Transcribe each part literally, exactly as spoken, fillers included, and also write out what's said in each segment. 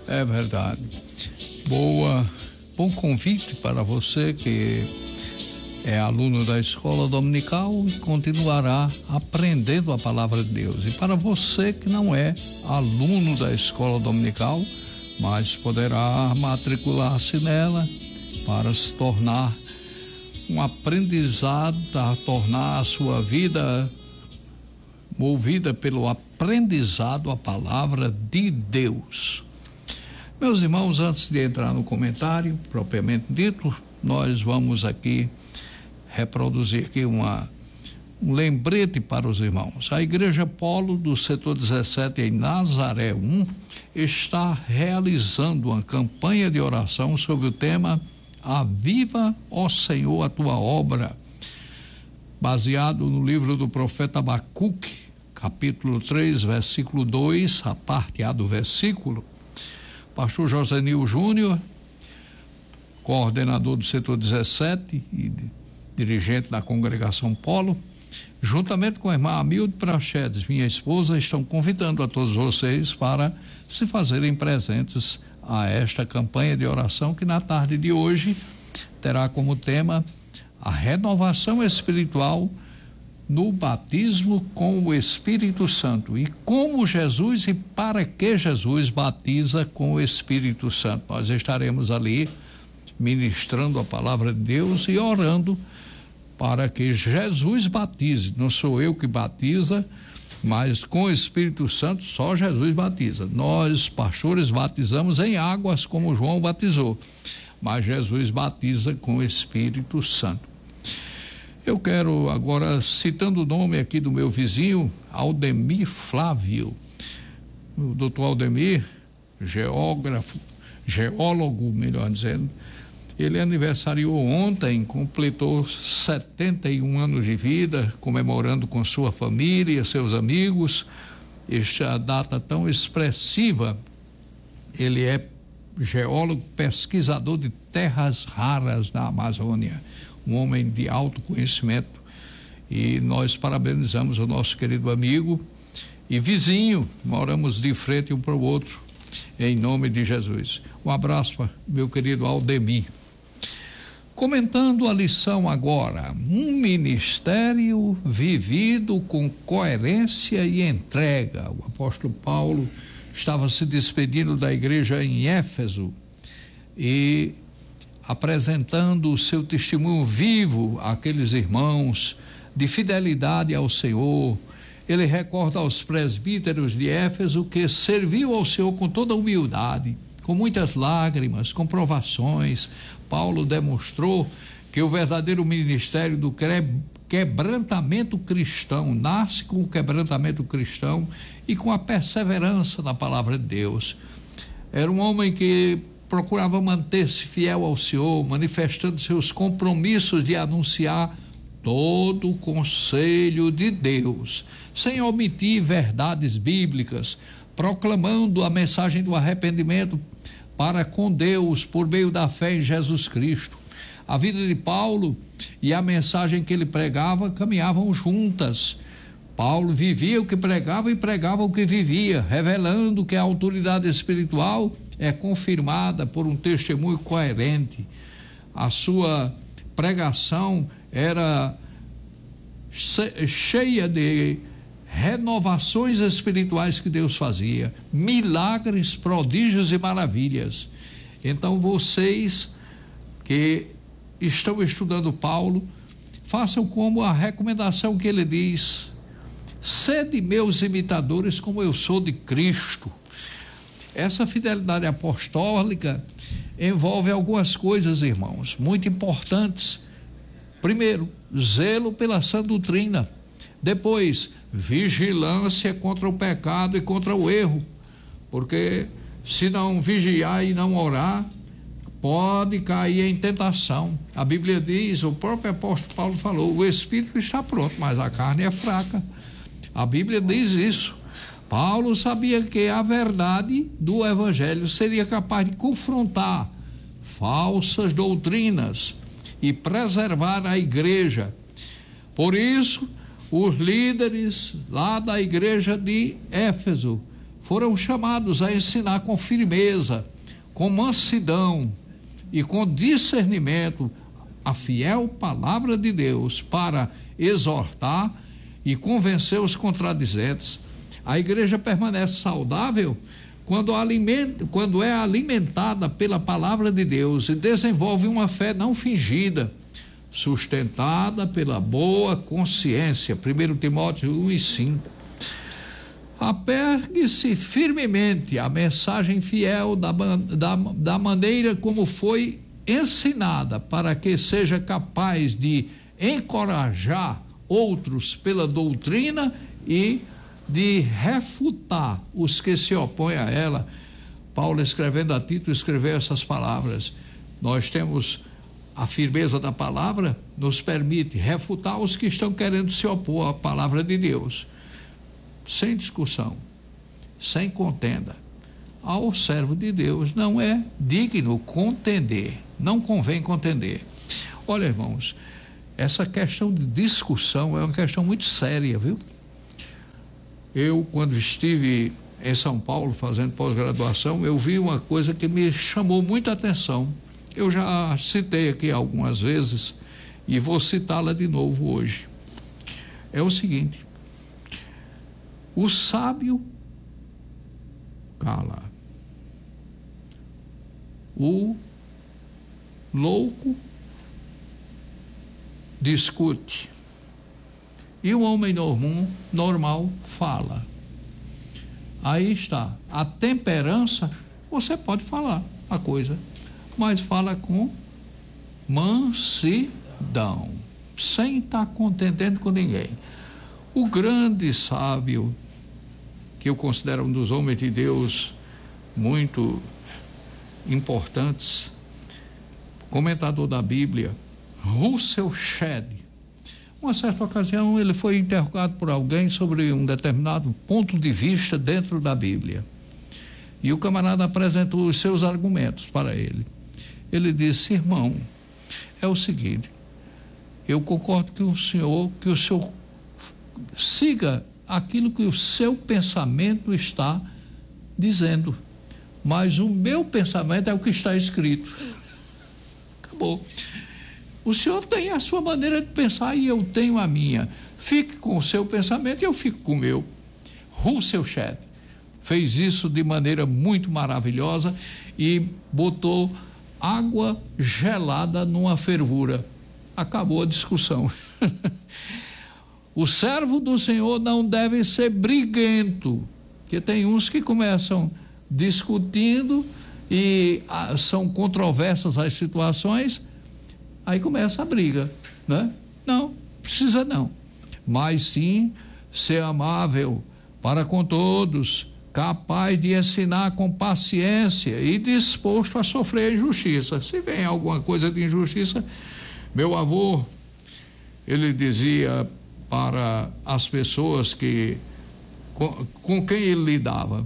É verdade. Boa, bom convite para você que é aluno da escola dominical e continuará aprendendo a palavra de Deus. E para você que não é aluno da escola dominical, mas poderá matricular-se nela para se tornar um aprendizado, a tornar a sua vida movida pelo aprendizado, a palavra de Deus. Meus irmãos, antes de entrar no comentário propriamente dito, nós vamos aqui reproduzir aqui uma, um lembrete para os irmãos. A Igreja Polo do setor dezessete em Nazaré um está realizando uma campanha de oração sobre o tema Aviva, ó Senhor, a tua obra, baseado no livro do profeta Abacuque, capítulo três, versículo dois, a parte A do versículo. Pastor Josenil Júnior, coordenador do setor dezessete e dirigente da congregação Polo, juntamente com a irmã Amilde Prachedes, minha esposa, estão convidando a todos vocês para se fazerem presentes a esta campanha de oração que na tarde de hoje terá como tema a renovação espiritual no batismo com o Espírito Santo e como Jesus e para que Jesus batiza com o Espírito Santo. Nós estaremos ali ministrando a palavra de Deus e orando para que Jesus batize. Não sou eu que batiza, mas com o Espírito Santo só Jesus batiza. Nós, pastores, batizamos em águas como João batizou, mas Jesus batiza com o Espírito Santo. Eu quero agora, citando o nome aqui do meu vizinho, Aldemir Flávio. O doutor Aldemir, geógrafo, geólogo, melhor dizendo, ele aniversariou ontem, completou setenta e um anos de vida, comemorando com sua família e seus amigos esta data tão expressiva. Ele é geólogo, pesquisador de terras raras na Amazônia, um homem de alto conhecimento, e nós parabenizamos o nosso querido amigo e vizinho, moramos de frente um para o outro, em nome de Jesus. Um abraço, meu querido Aldemir. Comentando a lição agora, um ministério vivido com coerência e entrega. O apóstolo Paulo estava se despedindo da igreja em Éfeso e apresentando o seu testemunho vivo àqueles irmãos de fidelidade ao Senhor. Ele recorda aos presbíteros de Éfeso que serviu ao Senhor com toda humildade, com muitas lágrimas, com provações. Paulo demonstrou que o verdadeiro ministério do quebrantamento cristão nasce com o quebrantamento cristão e com a perseverança na palavra de Deus. Era um homem que procurava manter-se fiel ao Senhor, manifestando seus compromissos de anunciar todo o conselho de Deus, sem omitir verdades bíblicas, proclamando a mensagem do arrependimento para com Deus por meio da fé em Jesus Cristo. A vida de Paulo e a mensagem que ele pregava caminhavam juntas. Paulo vivia o que pregava e pregava o que vivia, revelando que a autoridade espiritual é confirmada por um testemunho coerente. A sua pregação era cheia de renovações espirituais que Deus fazia, milagres, prodígios e maravilhas. Então vocês que estão estudando Paulo, façam como a recomendação que ele diz: sede meus imitadores como eu sou de Cristo. Essa fidelidade apostólica envolve algumas coisas, irmãos, muito importantes. Primeiro, zelo pela sã doutrina. Depois, vigilância contra o pecado e contra o erro, porque se não vigiar e não orar, pode cair em tentação. A Bíblia diz, o próprio apóstolo Paulo falou, o espírito está pronto, mas a carne é fraca. A Bíblia diz isso. Paulo sabia que a verdade do evangelho seria capaz de confrontar falsas doutrinas e preservar a igreja. Por isso, os líderes lá da igreja de Éfeso foram chamados a ensinar com firmeza, com mansidão e com discernimento a fiel palavra de Deus para exortar e convencer os contradizentes. A igreja permanece saudável quando, alimenta, quando é alimentada pela palavra de Deus e desenvolve uma fé não fingida, sustentada pela boa consciência. primeiro Timóteo um e cinco. Apegue-se firmemente à mensagem fiel da, da, da maneira como foi ensinada, para que seja capaz de encorajar outros pela doutrina e de refutar os que se opõem a ela. Paulo, escrevendo a Tito, escreveu essas palavras. Nós temos a firmeza da palavra, nos permite refutar os que estão querendo se opor à palavra de Deus, sem discussão, sem contenda. Ao servo de Deus não é digno contender, não convém contender. Olha, irmãos, essa questão de discussão é uma questão muito séria, viu? Eu, quando estive em São Paulo fazendo pós-graduação, eu vi uma coisa que me chamou muita atenção. Eu já citei aqui algumas vezes e vou citá-la de novo hoje. É o seguinte: o sábio cala, o louco discute e o homem normal, normal fala. Aí está, a temperança, você pode falar a coisa, mas fala com mansidão, sem estar contendendo com ninguém. O grande sábio, que eu considero um dos homens de Deus muito importantes, comentador da Bíblia, Russell Shedd, uma certa ocasião ele foi interrogado por alguém sobre um determinado ponto de vista dentro da Bíblia, e o camarada apresentou os seus argumentos para ele. Ele disse: irmão, é o seguinte, eu concordo que o senhor, que o senhor siga aquilo que o seu pensamento está dizendo, mas o meu pensamento é o que está escrito. Acabou. O senhor tem a sua maneira de pensar e eu tenho a minha. Fique com o seu pensamento e eu fico com o meu. Russell Shedd fez isso de maneira muito maravilhosa e botou água gelada numa fervura. Acabou a discussão. O servo do Senhor não deve ser briguento, porque tem uns que começam discutindo e ah, são controversas as situações, aí começa a briga, né? Não, precisa não, mas sim ser amável para com todos, capaz de ensinar com paciência e disposto a sofrer injustiça. Se vem alguma coisa de injustiça, meu avô, ele dizia para as pessoas que com, com quem ele lidava: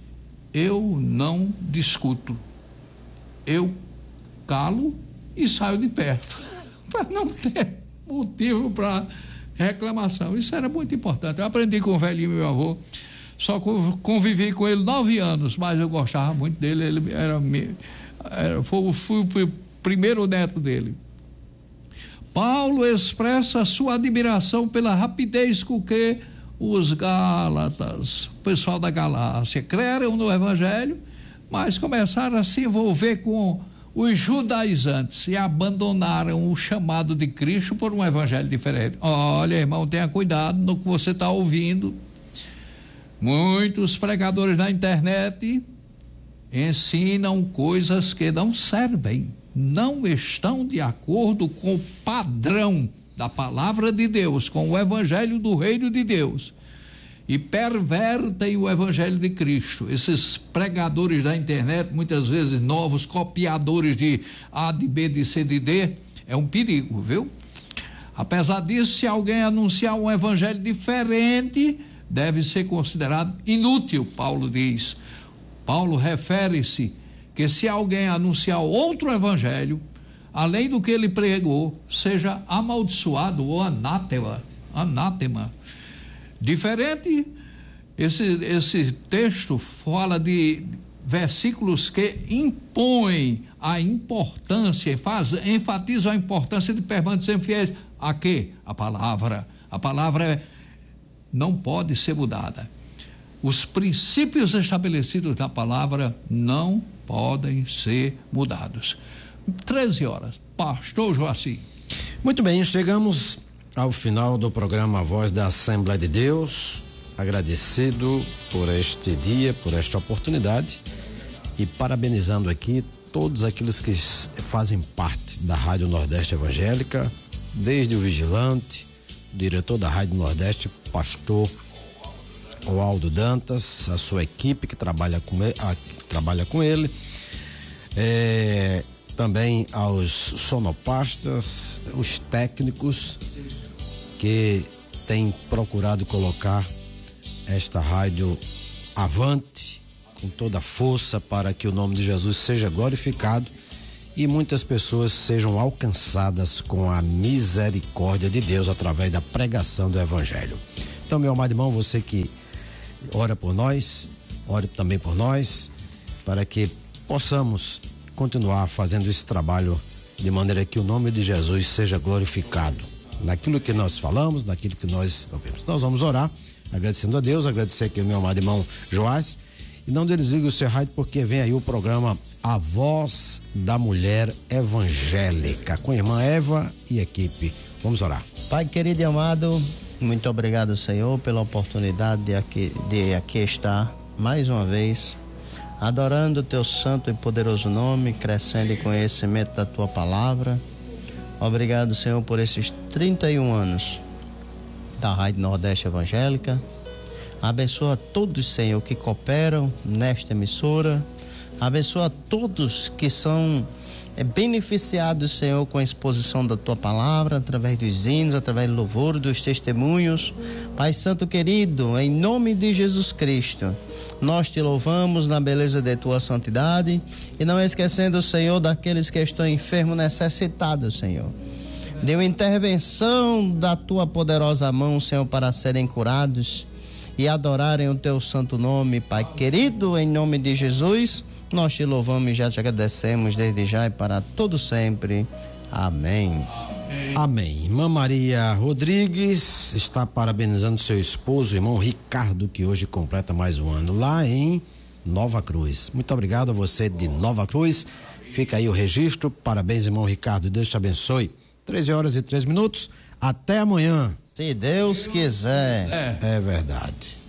eu não discuto, eu calo e saio de perto, para não ter motivo para reclamação. Isso era muito importante. Eu aprendi com o velhinho, meu avô, só convivi com ele nove anos, mas eu gostava muito dele. Ele era, era foi, fui o primeiro neto dele. Paulo expressa sua admiração pela rapidez com que os Gálatas, o pessoal da Galácia, creram no Evangelho, mas começaram a se envolver com os judaizantes e abandonaram o chamado de Cristo por um evangelho diferente. Olha, irmão, tenha cuidado no que você está ouvindo. Muitos pregadores na internet ensinam coisas que não servem, não estão de acordo com o padrão da palavra de Deus, com o evangelho do reino de Deus, e pervertem o evangelho de Cristo. Esses pregadores da internet, muitas vezes novos copiadores de A, de B, de C, de D, é um perigo, viu? Apesar disso, se alguém anunciar um evangelho diferente, deve ser considerado inútil, Paulo diz. Paulo refere-se que se alguém anunciar outro evangelho, além do que ele pregou, seja amaldiçoado ou anátema, anátema. Diferente Esse, esse texto fala de versículos que impõem a importância, faz, enfatizam a importância de permanecer fiéis a quê? A palavra. A palavra é, não pode ser mudada. Os princípios estabelecidos na palavra não podem ser mudados. treze horas. Pastor Joaci. Muito bem, chegamos ao final do programa Voz da Assembleia de Deus. Agradecido por este dia, por esta oportunidade e parabenizando aqui todos aqueles que fazem parte da Rádio Nordeste Evangélica, desde o vigilante, o diretor da Rádio Nordeste, pastor Aldo Dantas, a sua equipe que trabalha com ele, a, que trabalha com ele é, também aos sonopastas, os técnicos que têm procurado colocar esta rádio avante com toda a força para que o nome de Jesus seja glorificado e muitas pessoas sejam alcançadas com a misericórdia de Deus através da pregação do Evangelho. Então, meu amado irmão, você que ora por nós, ore também por nós, para que possamos continuar fazendo esse trabalho de maneira que o nome de Jesus seja glorificado naquilo que nós falamos, naquilo que nós ouvimos. Nós vamos orar, agradecendo a Deus, agradecer aqui ao meu amado irmão Joás, e não desligue o seu rádio porque vem aí o programa A Voz da Mulher Evangélica, com a irmã Eva e equipe. Vamos orar. Pai querido e amado, muito obrigado, Senhor, pela oportunidade de aqui, de aqui estar mais uma vez, adorando o teu santo e poderoso nome, crescendo em conhecimento da tua palavra. Obrigado, Senhor, por esses trinta e um anos da Rádio Nordeste Evangélica. Abençoa todos, Senhor, que cooperam nesta emissora. Abençoa todos que são é, beneficiados, Senhor, com a exposição da tua palavra, através dos hinos, através do louvor, dos testemunhos. Pai Santo querido, em nome de Jesus Cristo, nós te louvamos na beleza de tua santidade e não esquecendo, Senhor, daqueles que estão enfermos, necessitados, Senhor. Dê uma intervenção da tua poderosa mão, Senhor, para serem curados e adorarem o teu santo nome, Pai querido, em nome de Jesus, nós te louvamos e já te agradecemos desde já e para todo sempre. Amém. Amém. Irmã Maria Rodrigues está parabenizando seu esposo, irmão Ricardo, que hoje completa mais um ano lá em Nova Cruz. Muito obrigado a você de Nova Cruz. Fica aí o registro. Parabéns, irmão Ricardo. Deus te abençoe. treze horas e três minutos. Até amanhã. Se Deus quiser. É, é verdade.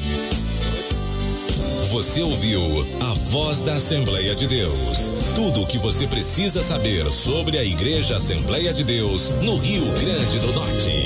Você ouviu a Voz da Assembleia de Deus. Tudo o que você precisa saber sobre a Igreja Assembleia de Deus no Rio Grande do Norte.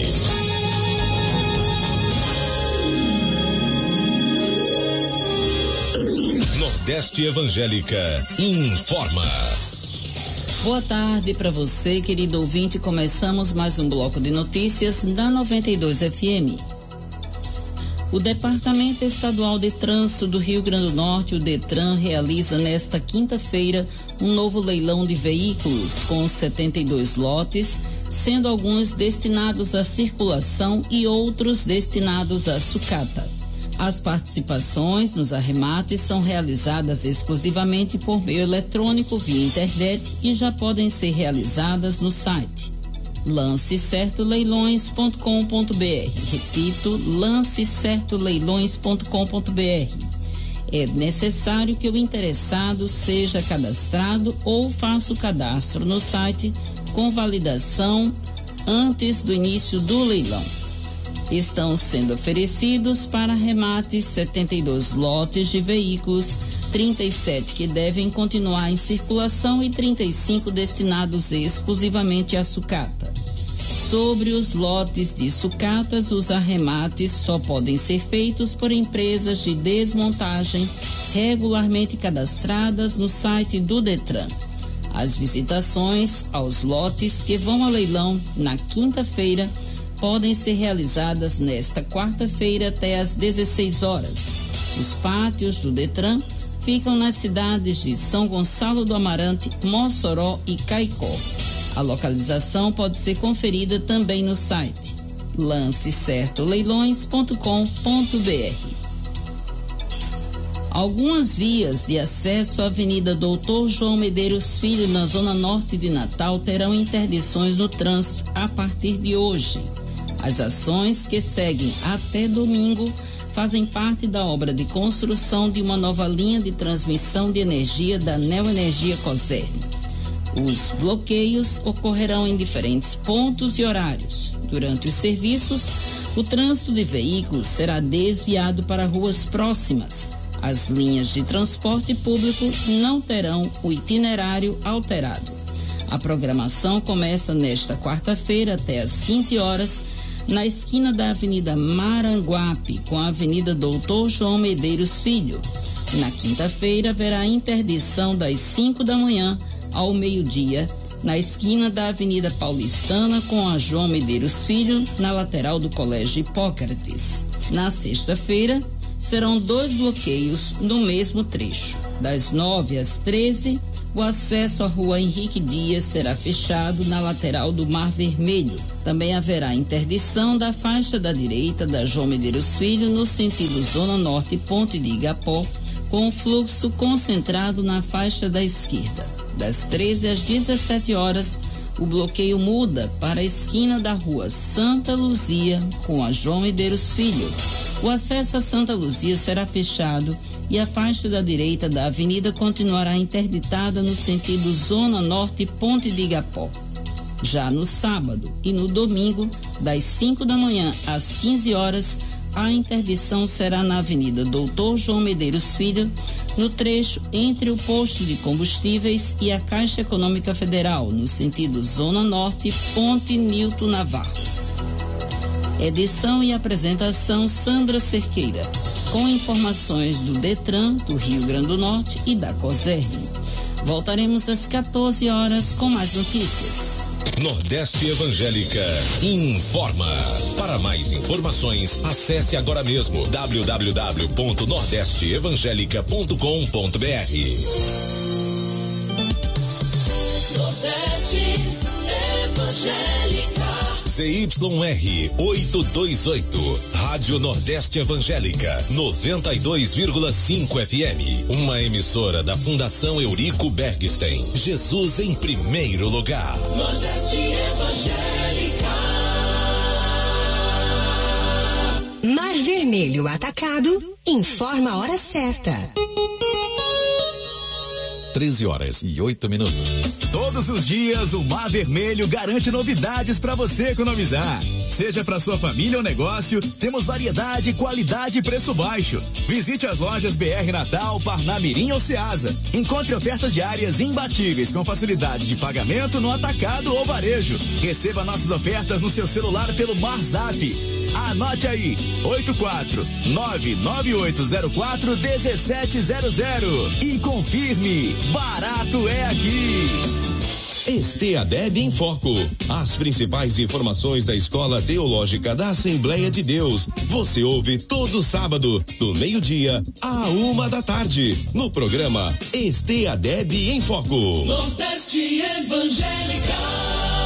Nordeste Evangélica informa. Boa tarde para você, querido ouvinte. Começamos mais um bloco de notícias da noventa e dois F M. O Departamento Estadual de Trânsito do Rio Grande do Norte, o DETRAN, realiza nesta quinta-feira um novo leilão de veículos com setenta e dois lotes, sendo alguns destinados à circulação e outros destinados à sucata. As participações nos arremates são realizadas exclusivamente por meio eletrônico via internet e já podem ser realizadas no site lance certo leilões ponto com ponto b r. Repito, lance certo leilões ponto com ponto b r. É necessário que o interessado seja cadastrado ou faça o cadastro no site com validação antes do início do leilão. Estão sendo oferecidos para arremates setenta e dois lotes de veículos, trinta e sete que devem continuar em circulação e trinta e cinco destinados exclusivamente à sucata. Sobre os lotes de sucatas, os arremates só podem ser feitos por empresas de desmontagem regularmente cadastradas no site do DETRAN. As visitações aos lotes que vão a leilão na quinta-feira podem ser realizadas nesta quarta-feira até às dezesseis horas. Os pátios do DETRAN ficam nas cidades de São Gonçalo do Amarante, Mossoró e Caicó. A localização pode ser conferida também no site lance certo leilões ponto com ponto b r. Algumas vias de acesso à Avenida Doutor João Medeiros Filho, na zona norte de Natal, terão interdições no trânsito a partir de hoje. As ações, que seguem até domingo, fazem parte da obra de construção de uma nova linha de transmissão de energia da Neoenergia Cosern. Os bloqueios ocorrerão em diferentes pontos e horários. Durante os serviços, o trânsito de veículos será desviado para ruas próximas. As linhas de transporte público não terão o itinerário alterado. A programação começa nesta quarta-feira até às quinze horas, na esquina da Avenida Maranguape, com a Avenida Doutor João Medeiros Filho. Na quinta-feira, haverá interdição das cinco da manhã ao meio-dia, na esquina da Avenida Paulistana com a João Medeiros Filho, na lateral do Colégio Hipócrates. Na sexta-feira, serão dois bloqueios no mesmo trecho. Das nove às treze, o acesso à Rua Henrique Dias será fechado na lateral do Mar Vermelho. Também haverá interdição da faixa da direita da João Medeiros Filho no sentido Zona Norte Ponte de Igapó, com fluxo concentrado na faixa da esquerda. Das treze às dezessete horas, o bloqueio muda para a esquina da Rua Santa Luzia com a João Medeiros Filho. O acesso a Santa Luzia será fechado e a faixa da direita da avenida continuará interditada no sentido Zona Norte Ponte de Igapó. Já no sábado e no domingo, das cinco da manhã às quinze horas, a interdição será na Avenida Doutor João Medeiros Filho, no trecho entre o posto de combustíveis e a Caixa Econômica Federal, no sentido Zona Norte, Ponte Nilton Navarro. Edição e apresentação Sandra Cerqueira, com informações do Detran, do Rio Grande do Norte e da Cosern. Voltaremos às quatorze horas com mais notícias. Nordeste Evangélica informa. Para mais informações, acesse agora mesmo w w w ponto nordeste evangélica ponto com ponto b r. Nordeste Evangélica. Z Y R oitocentos e vinte e oito, Rádio Nordeste Evangélica, noventa e dois vírgula cinco F M, uma emissora da Fundação Eurico Bergstein. Jesus em primeiro lugar. Nordeste Evangélica. Mar Vermelho Atacado informa a hora certa. treze horas e oito minutos. Todos os dias o Mar Vermelho garante novidades para você economizar. Seja para sua família ou negócio, temos variedade, qualidade e preço baixo. Visite as lojas B R Natal, Parnamirim ou Ceasa. Encontre ofertas diárias imbatíveis com facilidade de pagamento no atacado ou varejo. Receba nossas ofertas no seu celular pelo MarZap. Anote aí, oito quatro nove nove oito zero quatro um sete zero zero e confirme, barato é aqui. Esteadeb em Foco. As principais informações da Escola Teológica da Assembleia de Deus. Você ouve todo sábado, do meio-dia à uma da tarde, no programa Esteadeb em Foco. Nordeste Evangélica.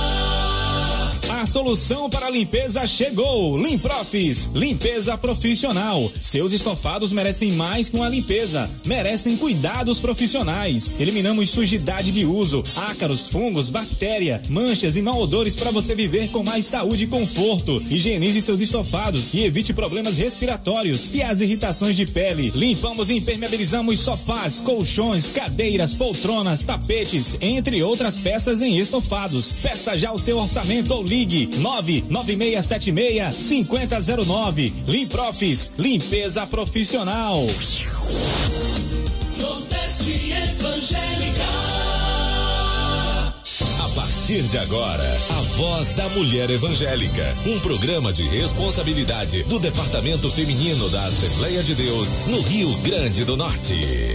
A solução para a limpeza chegou. Limprofis, limpeza profissional. Seus estofados merecem mais que uma limpeza, merecem cuidados profissionais. Eliminamos sujidade de uso, ácaros, fungos, bactéria, manchas e mau odores para você viver com mais saúde e conforto. Higienize seus estofados e evite problemas respiratórios e as irritações de pele. Limpamos e impermeabilizamos sofás, colchões, cadeiras, poltronas, tapetes, entre outras peças em estofados. Peça já o seu orçamento ou ligue nove nove seis sete seis cinco zero zero nove. Limprofis, limpeza profissional. Nordeste Evangélica. A partir de agora, a Voz da Mulher Evangélica, um programa de responsabilidade do Departamento Feminino da Assembleia de Deus no Rio Grande do Norte.